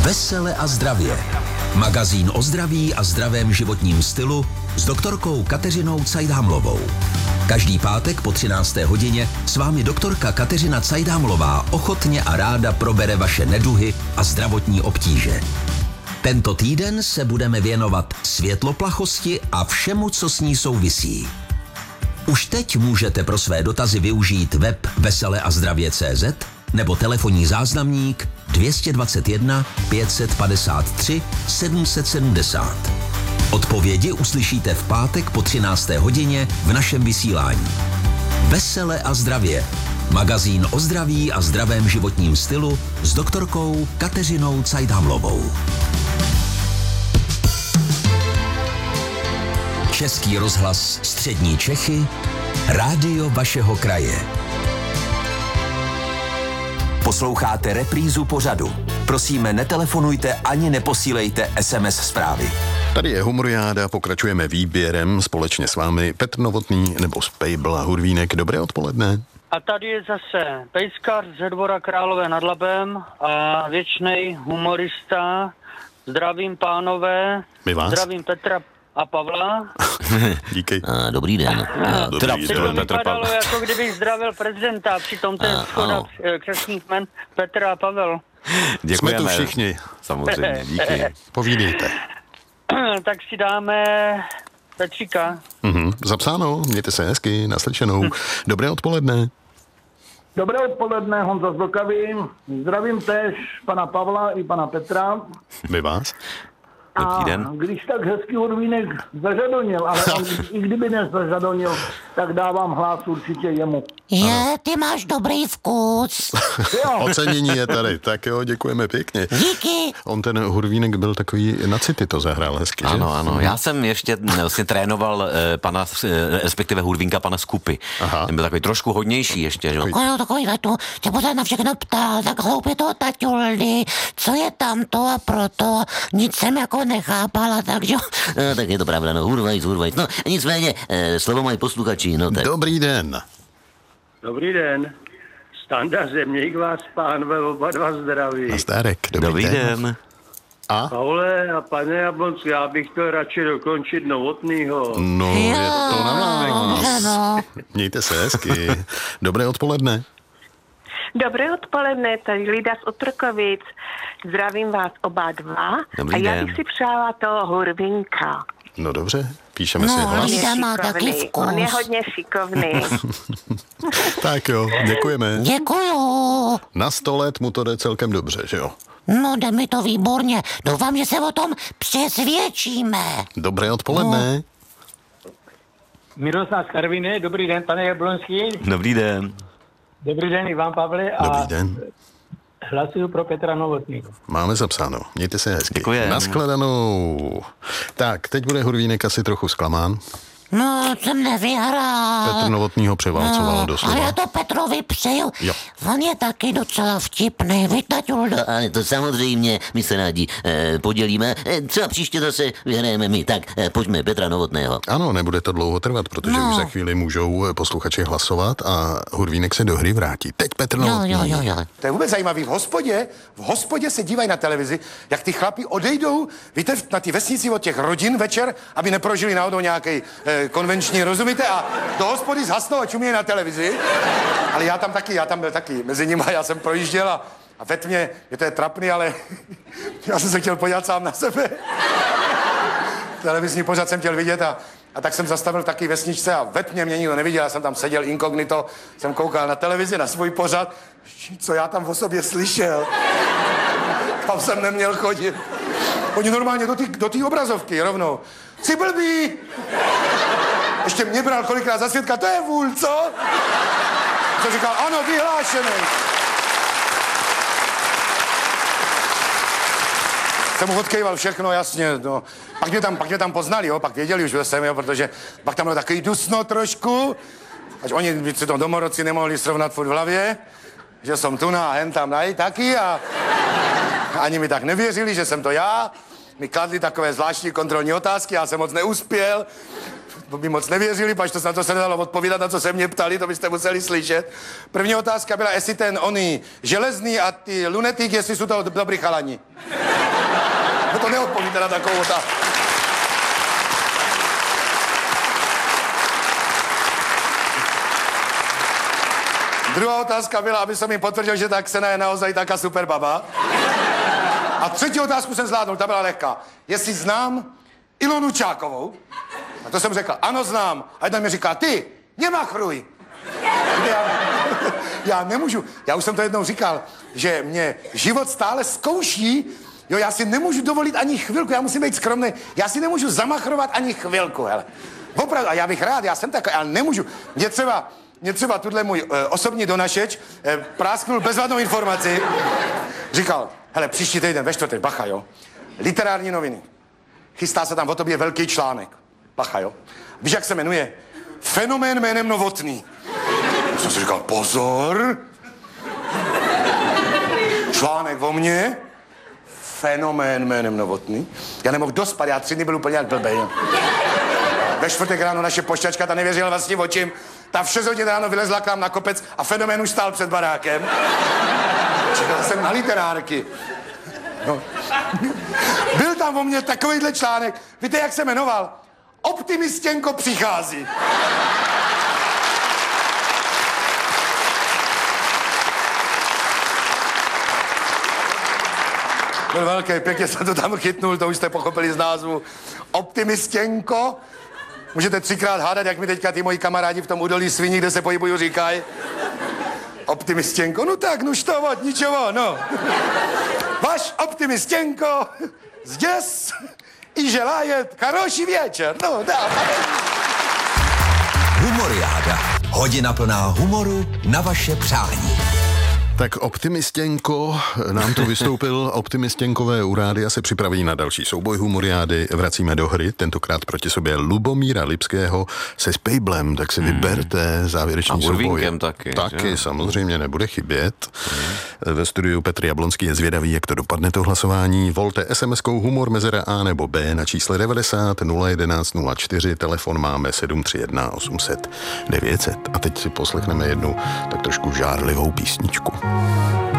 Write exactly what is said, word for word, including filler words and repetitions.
Vesele a zdravě. Magazín o zdraví a zdravém životním stylu s doktorkou Kateřinou Cajdámlovou. Každý pátek po třinácté hodině s vámi doktorka Kateřina Cajdámlová ochotně a ráda probere vaše neduhy a zdravotní obtíže. Tento týden se budeme věnovat světloplachosti a všemu, co s ní souvisí. Už teď můžete pro své dotazy využít web vesele a zdravě tečka cé zet nebo telefonní záznamník dvě stě dvacet jedna pět set padesát tři sedm set sedmdesát. Odpovědi uslyšíte v pátek po třinácté hodině v našem vysílání. Vesele a zdravě. Magazín o zdraví a zdravém životním stylu s doktorkou Kateřinou Cajdámlovou. Český rozhlas Střední Čechy, rádio vašeho kraje. Posloucháte reprízu pořadu. Prosíme, netelefonujte ani neposílejte es em es zprávy. Tady je Humoriáda, pokračujeme výběrem společně s vámi Petr Novotný nebo Spejbl a Hurvínek. Dobré odpoledne. A tady je zase pejskař ze Dvora Králové nad Labem a věčnej humorista. Zdravím pánové, My vás. Zdravím Petra a Pavla. Díky. A, dobrý den. A, Dobrý teda, den. To Petr vypadalo, Pavel. jako kdybych zdravil prezidenta, přitom to je A, schoda ano. křestních jmen Petra a Pavel. Jsme tu všichni. Samozřejmě, díky. Povídejte. Tak si dáme Petříka. Mhm. Zapsáno, mějte se hezky, naslyšenou. Dobré odpoledne. Dobré odpoledne, Honza z Vlkavy. Zdravím též pana Pavla i pana Petra. My vás. A když tak hezký Hurvínek zažadonil, ale on, i kdyby nezažadonil, tak dávám hlas určitě jemu. Je, ty máš dobrý vkus. Jo, Ocenění je tady, tak jo, děkujeme pěkně. Díky. On ten Hurvínek byl takový na city, to zahrál hezky, že? Ano, ano. Já jsem ještě vlastně trénoval eh, pana, eh, respektive Hurvínka pana Skupy. Aha. Ten byl takový trošku hodnější ještě, že? Takový, takový tu tě pořád na všechno ptal, tak hloupě toho taťuldy, co je tam to a proto, nic jsem jako nechápala, takže... No, tak je to pravda, no, hurvajc, hurvajc. No, nicméně, eh, slovo mají posluchači, no tak. Dobrý den. Dobrý den. Standa Zeměk vás, pánové, oba dva zdraví. Nazdárek, dobrý, Dobrý den. den. A? Paule a pane Jablonský, já bych to radši dokončit Novotnýho. No, je to na vás. Ano. Mějte se hezky. Dobré odpoledne. Dobré odpoledne, tady Lida z Otrokovic. Zdravím vás oba dva. Dobrý a já den. bych si přála toho Hurvinka. No dobře, píšeme No, si hlas. Lida má Šikovný. taky vkus. On je hodně šikovný. Tak jo, děkujeme. Děkuju. Na sto let mu to jde celkem dobře, že jo? No, jde mi to výborně. Doufám, že se o tom přesvědčíme. Dobré odpoledne. Miroslav z Karviny, dobrý den, pane Jablonský. Dobrý den. Dobrý den i vám, Pavle. A Dobrý den. hlasuju pro Petra Novotného. Máme zapsáno. Mějte se hezky. Děkujem. Nashledanou. Tak, teď bude Hurvínek asi trochu zklamán. No, jsem nevyhrál. Petr Novotnýho převálcoval No, a doslova. já to Petrovi přeju. Jo. On je taky docela vtipný, vy, taťuldo. Ale to samozřejmě, my se rádi eh, podělíme. Eh, třeba příště zase vyhrajeme my. Tak, eh, pojďme, Petra Novotného. Ano, nebude to dlouho trvat, protože No. už za chvíli můžou posluchači hlasovat a Hurvínek se do hry vrátí. Teď Petr Jo, Novotný. jo, jo, jo. To je vůbec zajímavý. V hospodě, v hospodě se dívají na televizi, jak ty chlapi odejdou, víte, na ty vesnici od těch rodin večer, aby neprožili náhodou nějaký eh, konvenční, rozumíte? A do hospody zhasnou a čumějí na televizi. Ale já tam taky, já tam byl taky mezi nimi, já jsem projížděl a, a ve tmě, je to je trapný, ale já jsem se chtěl podívat sám na sebe. Televizní pořad jsem chtěl vidět a, a tak jsem zastavil taky vesničce a ve tmě mě nikdo neviděl, já jsem tam seděl inkognito, jsem koukal na televizi, na svůj pořad, co já tam o sobě slyšel. Tam jsem neměl chodit. Oni normálně do té do té obrazovky rovnou. Jsi blbý! Ještě mě bral kolikrát za svědka, to je vůl, co? Co říkal, ano, vyhlášený. Jsem mu odkejval všechno, jasně, no. Pak mě tam, pak mě tam poznali, jo, pak věděli už, že jsem, jo, protože pak tam bylo takový dusno trošku, až oni si to domorodci nemohli srovnat furt v hlavě, že jsem tu na hen tam nají taky a ani mi tak nevěřili, že jsem to já. Mi kladli takové zvláštní kontrolní otázky, já jsem moc neuspěl, by moc nevěřili, pač to se na to se nedalo odpovídat, na co se mě ptali, to byste museli slyšet. První otázka byla, jestli ten oný železný a ty lunetík, jestli jsou to dobrý chalani. To neodpovíte na takovou otázku. Druhá otázka byla, aby jsem mi potvrdil, že ta Ksena je naozaj taká super baba. A třetí otázku jsem zvládnul, ta byla lehká. Jestli znám Ilonu Čákovou? A to jsem řekl, ano znám. A jedna mi říká, ty, nemachruj. Já, já nemůžu, já už jsem to jednou říkal, že mě život stále zkouší, jo, já si nemůžu dovolit ani chvilku, já musím být skromný, já si nemůžu zamachrovat ani chvilku, hele. Opravdu, a já bych rád, já jsem takový, ale nemůžu. Mě třeba, mě třeba tuhle můj uh, osobní donašeč uh, prásknul bezvadnou informaci. Říkal, hele, příští týden ve čtvrtek, bacha, jo, literární noviny. Chystá se tam o tobě velký článek. Bacha, jo. Víš, jak se jmenuje? Fenomén jménem Novotný. Já jsem si říkal, pozor. Článek o mně. Fenomén jménem Novotný. Já nemohl dospat, já tři dny byl úplně jak blbej. Ve čtvrtek ráno naše pošťačka, ta nevěřila vlastním očím. Ta v šest hodin ráno vylezla k nám na kopec a fenomén už stál před barákem. Čekal jsem na literárky. No. Byl tam o mně takovýhle článek. Víte, jak se jmenoval? Optimistěnko přichází. Byl velký, pěkně jsem to tam chytnul, to už jste pochopili z názvu. Optimistěnko. Můžete třikrát hádat, jak mi teďka ty moji kamarádi v tom údolí sviní, kde se pohybují, říkají. Optimistěnko, no tak, no štovat, ničeho, no. Váš optimistěnko, zděs i želaje хороший večer, no, dá. Humoriáda. Hodina plná humoru na vaše přání. Tak Optimistěnko nám tu vystoupil. Optimistěnkové u rádia se připraví na další souboj humoriády. Vracíme do hry, tentokrát proti sobě Lubomíra Lipského se Spejblem, tak si hmm. vyberte závěrečný souboj. A Urvínkem taky. Taky, že? samozřejmě, nebude chybět. Hmm. Ve studiu Petr Jablonský je zvědavý, jak to dopadne to hlasování. Volte es em eskou humor mezera A nebo B na čísle devadesát nula jedenáct nula čtyři, telefon máme sedm tři jedna osm set devět set. A teď si poslechneme jednu tak trošku žárlivou písničku.